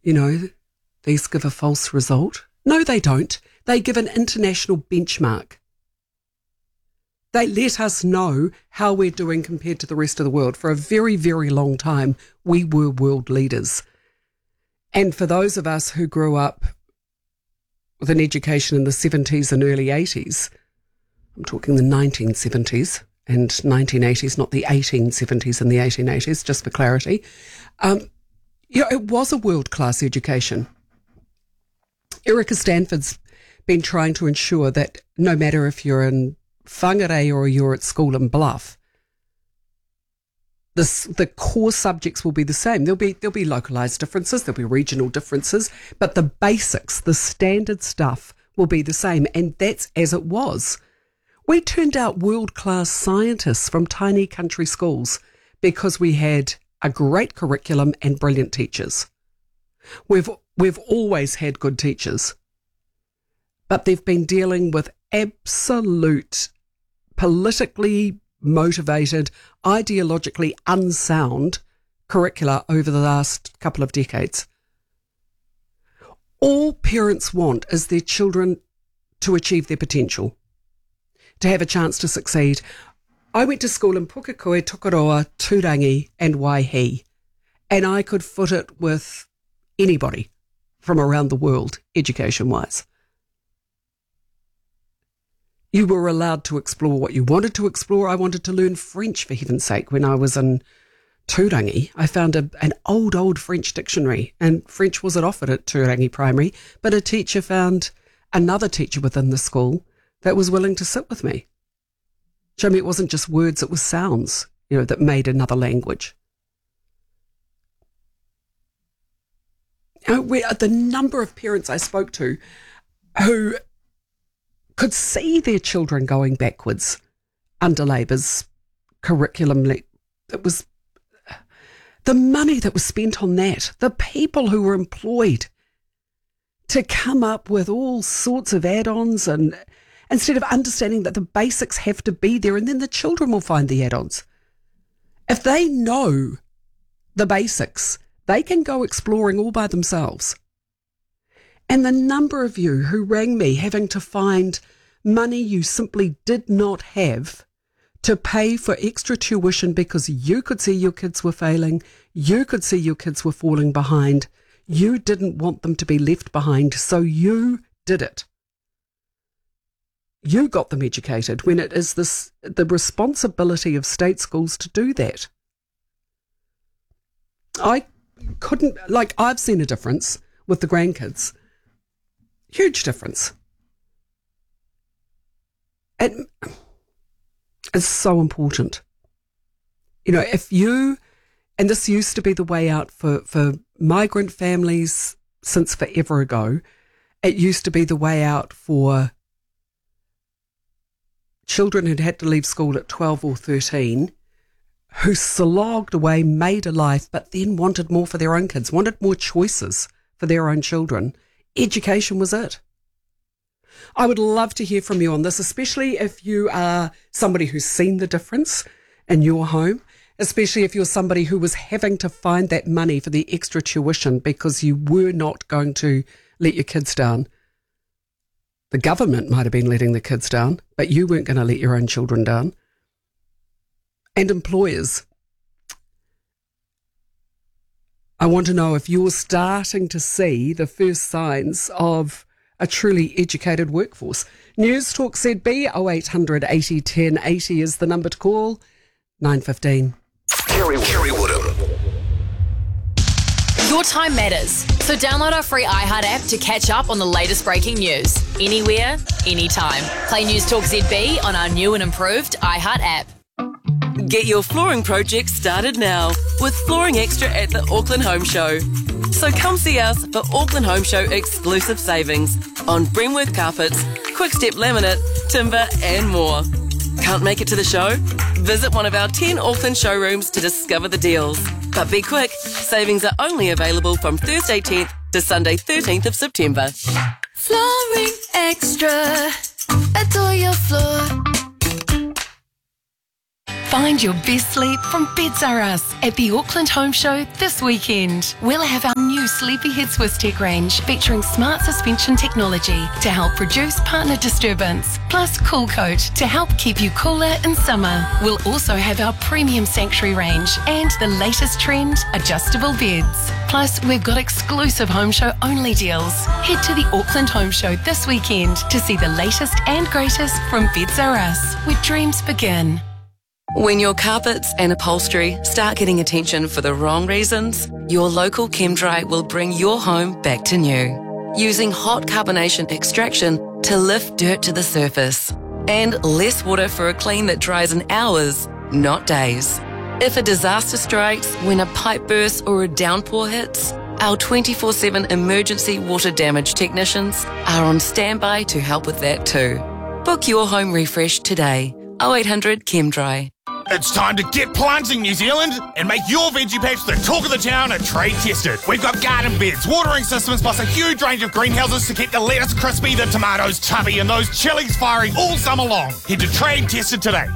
these give a false result. No, they don't. They give an international benchmark. They let us know how we're doing compared to the rest of the world. For a very, very long time, we were world leaders. And for those of us who grew up with an education in the 70s and early 80s, I'm talking the 1970s and 1980s, not the 1870s and the 1880s, just for clarity, it was a world-class education. Erica Stanford's been trying to ensure that no matter if you're in Whangarei or you're at school in Bluff, the core subjects will be the same. There'll be localised differences, there'll be regional differences, but the basics, the standard stuff will be the same, and that's as it was. We turned out world-class scientists from tiny country schools because we had a great curriculum and brilliant teachers. We've always had good teachers, but they've been dealing with absolute politically motivated, ideologically unsound curricula over the last couple of decades. All parents want is their children to achieve their potential, to have a chance to succeed. I went to school in Pukekohe, Tokoroa, Turangi and Waihi, and I could foot it with anybody from around the world, education-wise. You were allowed to explore what you wanted to explore. I wanted to learn French, for heaven's sake. When I was in Turangi, I found an old French dictionary, and French wasn't offered at Turangi Primary, but a teacher found another teacher within the school that was willing to sit with me. Show me it wasn't just words, it was sounds, that made another language. The number of parents I spoke to who could see their children going backwards under Labour's curriculum. It was the money that was spent on that, the people who were employed to come up with all sorts of add-ons, and instead of understanding that the basics have to be there and then the children will find the add-ons. If they know the basics, they can go exploring all by themselves. And the number of you who rang me having to find money you simply did not have to pay for extra tuition because you could see your kids were failing, you could see your kids were falling behind, you didn't want them to be left behind, so you did it. You got them educated when it is the responsibility of state schools to do that. I've seen a difference with the grandkids. Huge difference. It is so important. And this used to be the way out for migrant families since forever ago. It used to be the way out for children who'd had to leave school at 12 or 13, who slogged away, made a life, but then wanted more for their own kids, wanted more choices for their own children. Education was it. I would love to hear from you on this, especially if you are somebody who's seen the difference in your home, especially if you're somebody who was having to find that money for the extra tuition because you were not going to let your kids down. The government might have been letting the kids down, but you weren't going to let your own children down. And employers, I want to know if you're starting to see the first signs of a truly educated workforce. News Talk ZB 0800 80 10 80 is the number to call. 9:15. Kerry Woodham. Your time matters, so download our free iHeart app to catch up on the latest breaking news. Anywhere, anytime. Play News Talk ZB on our new and improved iHeart app. Get your flooring project started now with Flooring Extra at the Auckland Home Show. So come see us for Auckland Home Show exclusive savings on Bremworth carpets, Quickstep laminate, timber and more. Can't make it to the show? Visit one of our 10 Auckland showrooms to discover the deals. But be quick, savings are only available from Thursday 10th to Sunday 13th of September. Flooring Extra. Adore your floor. Find your best sleep from Beds R Us at the Auckland Home Show this weekend. We'll have our new new Sleepyhead Swiss-Tech range featuring smart suspension technology to help reduce partner disturbance, plus Cool Coat to help keep you cooler in summer. We'll also have our premium Sanctuary range and the latest trend, adjustable beds. Plus, we've got exclusive home show only deals. Head to the Auckland Home Show this weekend to see the latest and greatest from Beds R Us, where dreams begin. When your carpets and upholstery start getting attention for the wrong reasons, your local ChemDry will bring your home back to new. Using hot carbonation extraction to lift dirt to the surface. And less water for a clean that dries in hours, not days. If a disaster strikes, when a pipe bursts or a downpour hits, our 24/7 emergency water damage technicians are on standby to help with that too. Book your home refresh today. 0800 ChemDry. It's time to get planting, New Zealand, and make your veggie patch the talk of the town and trade tested. We've got garden beds, watering systems, plus a huge range of greenhouses to keep the lettuce crispy, the tomatoes tubby, and those chilies firing all summer long. Head to Trade Tested today.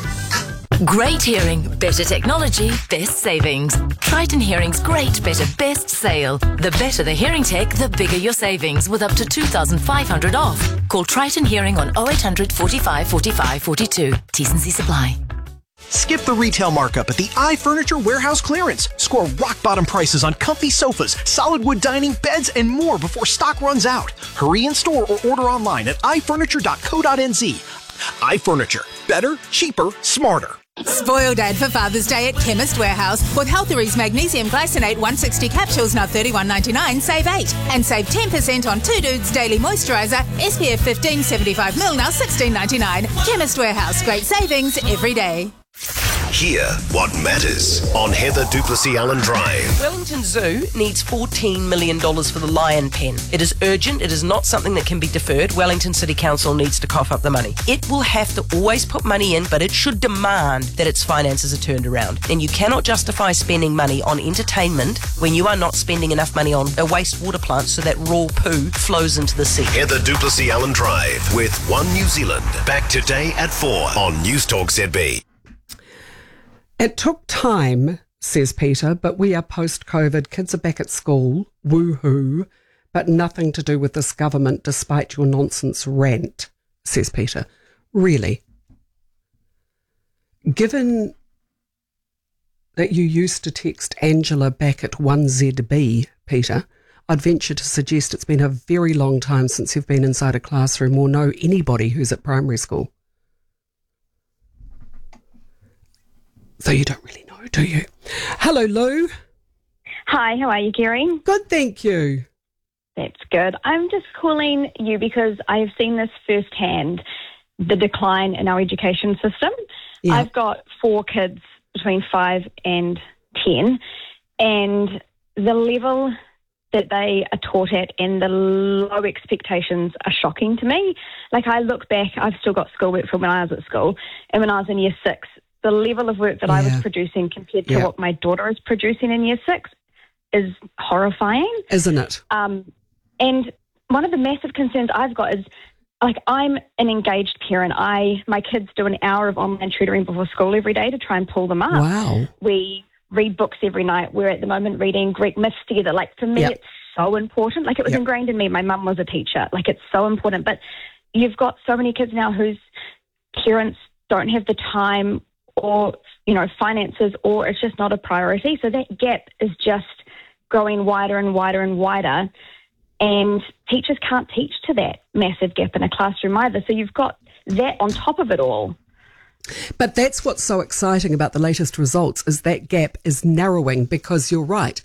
Great hearing, better technology, best savings. Triton Hearing's great, better, best sale. The better the hearing tech, the bigger your savings, with up to $2,500 off. Call Triton Hearing on 0800 45 45 42. T&C Supply. Skip the retail markup at the iFurniture Warehouse Clearance. Score rock-bottom prices on comfy sofas, solid wood dining, beds, and more before stock runs out. Hurry in store or order online at ifurniture.co.nz. iFurniture. Better, cheaper, smarter. Spoil Dad for Father's Day at Chemist Warehouse with Healthies Magnesium Glycinate 160 capsules, now $31.99, save 8. And save 10% on 2 Dudes Daily Moisturiser, SPF 15 75ml, now $16.99. Chemist Warehouse, great savings every day. Hear what matters on Heather Duplessis Allen Drive. Wellington Zoo needs $14 million for the lion pen. It is urgent. It is not something that can be deferred. Wellington City Council needs to cough up the money. It will have to always put money in, but it should demand that its finances are turned around. And you cannot justify spending money on entertainment when you are not spending enough money on a wastewater plant so that raw poo flows into the sea. Heather Duplessis Allen Drive with One New Zealand. Back today at 4 on News Talk ZB. It took time, says Peter, but we are post-COVID. Kids are back at school. Woohoo. But nothing to do with this government, despite your nonsense rant, says Peter. Really? Given that you used to text Angela back at 1ZB, Peter, I'd venture to suggest it's been a very long time since you've been inside a classroom or know anybody who's at primary school. So you don't really know, do you? Hello, Lou. Hi, how are you, Kerry? Good, thank you. That's good. I'm just calling you because I have seen this firsthand, the decline in our education system. Yeah. I've got 4 kids between 5 and 10, and the level that they are taught at and the low expectations are shocking to me. Like, I look back, I've still got schoolwork from when I was at school, and when I was in year 6, the level of work that I was producing compared to what my daughter is producing in year 6 is horrifying. Isn't it? And one of the massive concerns I've got is, like, I'm an engaged parent. My kids do an hour of online tutoring before school every day to try and pull them up. Wow. We read books every night. We're at the moment reading Greek myths together. Like, for me, it's so important. Like, it was ingrained in me. My mum was a teacher. Like, it's so important. But you've got so many kids now whose parents don't have the time or, you know, finances, or it's just not a priority. So that gap is just growing wider and wider and wider. And teachers can't teach to that massive gap in a classroom either. So you've got that on top of it all. But that's what's so exciting about the latest results, is that gap is narrowing, because you're right.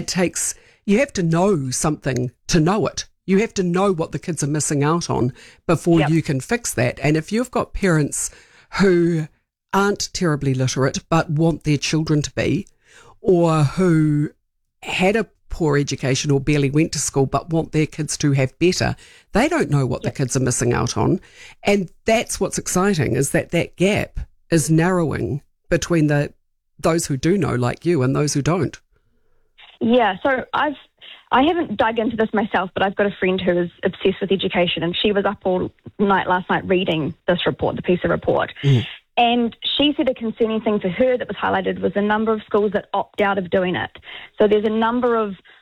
You have to know something to know it. You have to know what the kids are missing out on before you can fix that. And if you've got parents who aren't terribly literate but want their children to be, or who had a poor education or barely went to school but want their kids to have better, they don't know what the kids are missing out on. And that's what's exciting, is that gap is narrowing between those who do know, like you, and those who don't. Yeah, so I haven't dug into this myself, but I've got a friend who is obsessed with education, and she was up all night last night reading this report, the PISA report. And she said a concerning thing for her that was highlighted was the number of schools that opt out of doing it. So there's a number of